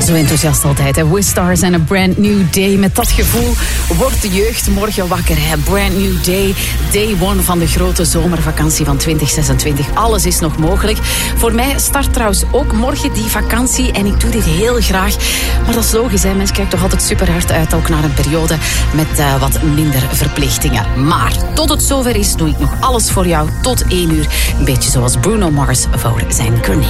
Zo enthousiast altijd, hè? Wistars en A Brand New Day. Met dat gevoel wordt de jeugd morgen wakker, hè? Brand New Day, day one van de grote zomervakantie van 2026. Alles is nog mogelijk. Voor mij start trouwens ook morgen die vakantie en ik doe dit heel graag. Maar dat is logisch, hè? Mensen kijken toch altijd super hard uit, ook naar een periode met wat minder verplichtingen. Maar tot het zover is, doe ik nog alles voor jou tot 1 uur. Een beetje zoals Bruno Mars voor zijn Grenade.